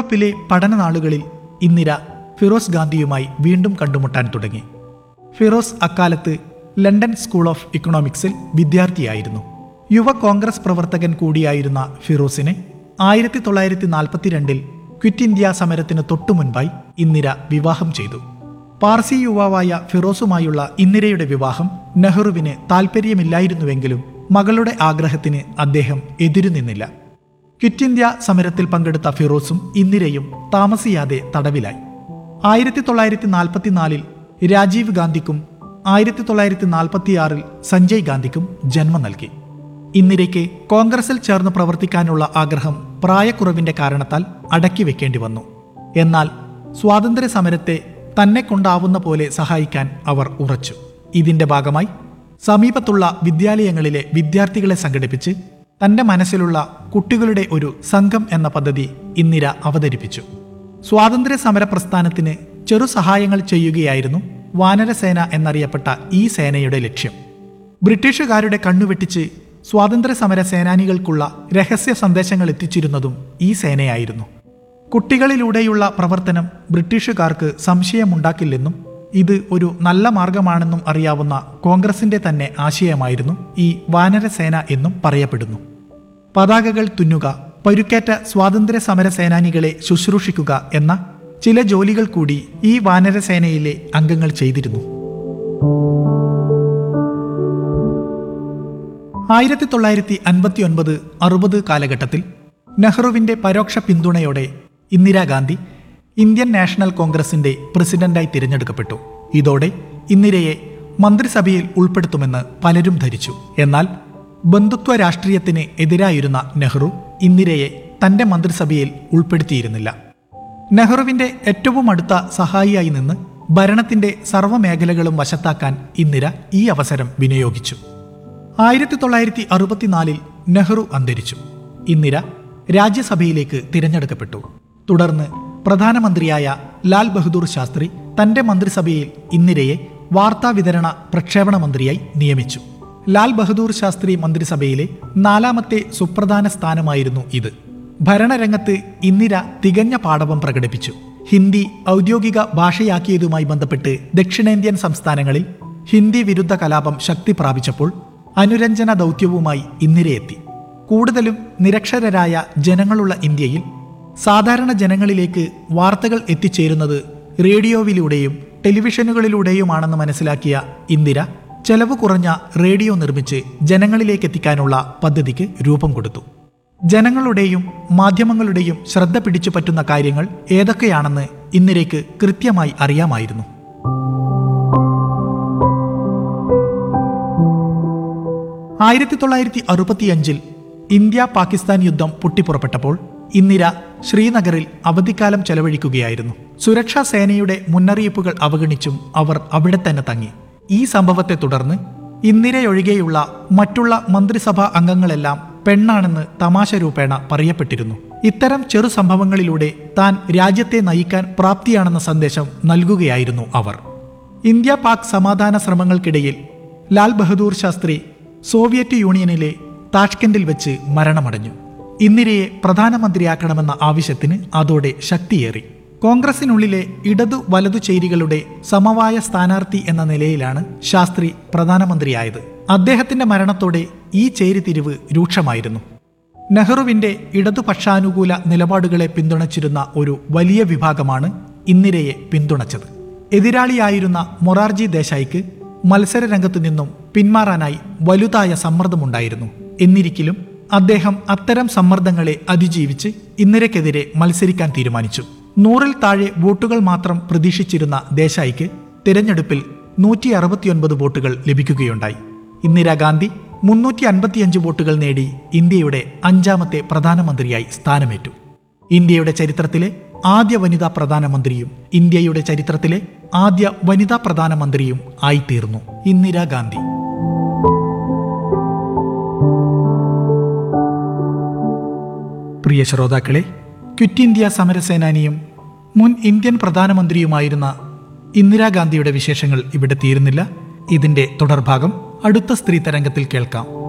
യൂറോപ്പിലെ പഠനനാളുകളിൽ ഇന്ദിര ഫിറോസ് ഗാന്ധിയുമായി വീണ്ടും കണ്ടുമുട്ടാൻ തുടങ്ങി. ഫിറോസ് അക്കാലത്ത് ലണ്ടൻ സ്കൂൾ ഓഫ് ഇക്കണോമിക്സിൽ വിദ്യാർത്ഥിയായിരുന്നു. യുവ കോൺഗ്രസ് പ്രവർത്തകൻ കൂടിയായിരുന്ന ഫിറോസിനെ 1942 ക്വിറ്റ് ഇന്ത്യ സമരത്തിന് തൊട്ടുമുൻപായി ഇന്ദിര വിവാഹം ചെയ്തു. പാർസി യുവാവായ ഫിറോസുമായുള്ള ഇന്ദിരയുടെ വിവാഹം നെഹ്റുവിന് താൽപ്പര്യമില്ലായിരുന്നുവെങ്കിലും മകളുടെ ആഗ്രഹത്തിന് അദ്ദേഹം എതിരുനിന്നില്ല. ക്വിറ്റ് ഇന്ത്യ സമരത്തിൽ പങ്കെടുത്ത ഫിറോസും ഇന്ദിരയും താമസിയാതെ തടവിലായി. 1944 രാജീവ് ഗാന്ധിക്കും 1946 സഞ്ജയ് ഗാന്ധിക്കും ജന്മം നൽകി. ഇന്ദിരയ്ക്ക് കോൺഗ്രസിൽ ചേർന്ന് പ്രവർത്തിക്കാനുള്ള ആഗ്രഹം പ്രായക്കുറവിന്റെ കാരണത്താൽ അടക്കി വെക്കേണ്ടി വന്നു. എന്നാൽ സ്വാതന്ത്ര്യ സമരത്തെ തന്നെ കൊണ്ടാവുന്ന പോലെ സഹായിക്കാൻ അവർ ഉറച്ചു. ഇതിന്റെ ഭാഗമായി സമീപത്തുള്ള വിദ്യാലയങ്ങളിലെ വിദ്യാർത്ഥികളെ സംഘടിപ്പിച്ച് തന്റെ മനസ്സിലുള്ള കുട്ടികളുടെ ഒരു സംഘം എന്ന പദ്ധതി ഇന്ദിര അവതരിപ്പിച്ചു. സ്വാതന്ത്ര്യ സമര പ്രസ്ഥാനത്തിന് ചെറു സഹായങ്ങൾ ചെയ്യുകയായിരുന്നു വാനരസേന എന്നറിയപ്പെട്ട ഈ സേനയുടെ ലക്ഷ്യം. ബ്രിട്ടീഷുകാരുടെ കണ്ണുവെട്ടിച്ച് സ്വാതന്ത്ര്യ സമര സേനാനികൾക്കുള്ള രഹസ്യ സന്ദേശങ്ങൾ എത്തിച്ചിരുന്നതും ഈ സേനയായിരുന്നു. കുട്ടികളിലൂടെയുള്ള പ്രവർത്തനം ബ്രിട്ടീഷുകാർക്ക് സംശയമുണ്ടാക്കില്ലെന്നും ഇത് ഒരു നല്ല മാർഗമാണെന്നും അറിയാവുന്ന കോൺഗ്രസിന്റെ തന്നെ ആശയമായിരുന്നു ഈ വാനരസേന എന്നും പറയപ്പെടുന്നു. പതാകകൾ തുന്നുക, പരുക്കേറ്റ സ്വാതന്ത്ര്യ സമര സേനാനികളെ ശുശ്രൂഷിക്കുക എന്ന ചില ജോലികൾ കൂടി ഈ വാനരസേനയിലെ അംഗങ്ങൾ ചെയ്തിരുന്നു. 1959-60 കാലഘട്ടത്തിൽ നെഹ്റുവിന്റെ പരോക്ഷ പിന്തുണയോടെ ഇന്ദിരാഗാന്ധി ഇന്ത്യൻ നാഷണൽ കോൺഗ്രസിന്റെ പ്രസിഡന്റായി തിരഞ്ഞെടുക്കപ്പെട്ടു. ഇതോടെ ഇന്ദിരയെ മന്ത്രിസഭയിൽ ഉൾപ്പെടുത്തുമെന്ന് പലരും ധരിച്ചു. എന്നാൽ ബന്ധുത്വ രാഷ്ട്രീയത്തിന് എതിരായിരുന്ന നെഹ്റു ഇന്ദിരയെ തന്റെ മന്ത്രിസഭയിൽ ഉൾപ്പെടുത്തിയിരുന്നില്ല. നെഹ്റുവിന്റെ ഏറ്റവും അടുത്ത സഹായിയായി നിന്ന് ഭരണത്തിന്റെ സർവ്വമേഖലകളും വശത്താക്കാൻ ഇന്ദിര ഈ അവസരം വിനിയോഗിച്ചു. 1964 നെഹ്റു അന്തരിച്ചു. ഇന്ദിര രാജ്യസഭയിലേക്ക് തിരഞ്ഞെടുക്കപ്പെട്ടു. തുടർന്ന് പ്രധാനമന്ത്രിയായ ലാൽ ബഹദൂർ ശാസ്ത്രി തന്റെ മന്ത്രിസഭയിൽ ഇന്ദിരയെ വാർത്താവിതരണ പ്രക്ഷേപണ മന്ത്രിയായി നിയമിച്ചു. ലാൽ ബഹദൂർ ശാസ്ത്രി മന്ത്രിസഭയിലെ 4ാമത്തെ സുപ്രധാന സ്ഥാനമായിരുന്നു ഇത്. ഭരണരംഗത്ത് ഇന്ദിര തികഞ്ഞ പാടവം പ്രകടിപ്പിച്ചു. ഹിന്ദി ഔദ്യോഗിക ഭാഷയാക്കിയതുമായി ബന്ധപ്പെട്ട് ദക്ഷിണേന്ത്യൻ സംസ്ഥാനങ്ങളിൽ ഹിന്ദി വിരുദ്ധ കലാപം ശക്തി പ്രാപിച്ചപ്പോൾ അനുരഞ്ജന ദൗത്യവുമായി ഇന്ദിരയെത്തി. കൂടുതലും നിരക്ഷരരായ ജനങ്ങളുള്ള ഇന്ത്യയിൽ സാധാരണ ജനങ്ങളിലേക്ക് വാർത്തകൾ എത്തിച്ചേരുന്നത് റേഡിയോയിലൂടെയും ടെലിവിഷനുകളിലൂടെയുമാണെന്ന് മനസ്സിലാക്കിയ ഇന്ദിര ചെലവ് കുറഞ്ഞ റേഡിയോ നിർമ്മിച്ച് ജനങ്ങളിലേക്ക് എത്തിക്കാനുള്ള പദ്ധതിക്ക് രൂപം കൊടുത്തു. ജനങ്ങളുടെയും മാധ്യമങ്ങളുടെയും ശ്രദ്ധ പിടിച്ചു പറ്റുന്ന കാര്യങ്ങൾ ഏതൊക്കെയാണെന്ന് ഇന്ദിരയ്ക്ക് കൃത്യമായി അറിയാമായിരുന്നു. 1965 ഇന്ത്യ പാകിസ്ഥാൻ യുദ്ധം പൊട്ടിപ്പുറപ്പെട്ടപ്പോൾ ഇന്ദിര ശ്രീനഗറിൽ അവധിക്കാലം ചെലവഴിക്കുകയായിരുന്നു. സുരക്ഷാ സേനയുടെ മുന്നറിയിപ്പുകൾ അവഗണിച്ചും അവർ അവിടെ തന്നെ തങ്ങി. ഈ സംഭവത്തെ തുടർന്ന് ഇന്ദിരയൊഴികെയുള്ള മറ്റുള്ള മന്ത്രിസഭാ അംഗങ്ങളെല്ലാം പെണ്ണാണെന്ന് തമാശ രൂപേണ പറയപ്പെട്ടിരുന്നു. ഇത്തരം ചെറു സംഭവങ്ങളിലൂടെ താൻ രാജ്യത്തെ നയിക്കാൻ പ്രാപ്തിയാണെന്ന സന്ദേശം നൽകുകയായിരുന്നു അവർ. ഇന്ത്യ പാക് സമാധാന ശ്രമങ്ങൾക്കിടയിൽ ലാൽ ബഹദൂർ ശാസ്ത്രി സോവിയറ്റ് യൂണിയനിലെ താഷ്കെൻഡിൽ വെച്ച് മരണമടഞ്ഞു. ഇന്ദിരയെ പ്രധാനമന്ത്രിയാക്കണമെന്ന ആവശ്യത്തിന് അതോടെ ശക്തിയേറി. കോൺഗ്രസിനുള്ളിലെ ഇടതു വലതു ചേരികളുടെ സമവായ സ്ഥാനാർത്ഥി എന്ന നിലയിലാണ് ശാസ്ത്രി പ്രധാനമന്ത്രിയായത്. അദ്ദേഹത്തിന്റെ മരണത്തോടെ ഈ ചേരിതിരിവ് രൂക്ഷമായിരുന്നു. നെഹ്റുവിന്റെ ഇടതുപക്ഷാനുകൂല നിലപാടുകളെ പിന്തുണച്ചിരുന്ന ഒരു വലിയ വിഭാഗമാണ് ഇന്ദിരയെ പിന്തുണച്ചത്. എതിരാളിയായിരുന്ന മൊറാർജി ദേശായിക്ക് മത്സര രംഗത്തു നിന്നും പിന്മാറാനായി വലുതായ സമ്മർദ്ദമുണ്ടായിരുന്നു. എന്നിരിക്കലും അദ്ദേഹം അത്തരം സമ്മർദ്ദങ്ങളെ അതിജീവിച്ച് ഇന്ദിരയ്ക്കെതിരെ മത്സരിക്കാൻ തീരുമാനിച്ചു. 100-ൽ താഴെ വോട്ടുകൾ മാത്രം പ്രതീക്ഷിച്ചിരുന്ന ദേശായിക്ക് തിരഞ്ഞെടുപ്പിൽ 169 വോട്ടുകൾ ലഭിക്കുകയുണ്ടായി. ഇന്ദിരാഗാന്ധി 355 വോട്ടുകൾ നേടി ഇന്ത്യയുടെ 5ാമത്തെ പ്രധാനമന്ത്രിയായി സ്ഥാനമേറ്റു. ഇന്ത്യയുടെ ചരിത്രത്തിലെ ആദ്യ വനിതാ പ്രധാനമന്ത്രിയും ഇന്ത്യയുടെ ചരിത്രത്തിലെ ആദ്യ വനിതാ പ്രധാനമന്ത്രിയും ആയിത്തീർന്നു ഇന്ദിരാഗാന്ധി. പ്രിയ ശ്രോതാക്കളെ, ക്വിറ്റ് ഇന്ത്യ സമരസേനാനിയും മുൻ ഇന്ത്യൻ പ്രധാനമന്ത്രിയുമായിരുന്ന ഇന്ദിരാഗാന്ധിയുടെ വിശേഷങ്ങൾ ഇവിടെ തീരുന്നില്ല. ഇതിന്റെ തുടർഭാഗം അടുത്ത സ്ത്രീ തരംഗത്തിൽ കേൾക്കാം.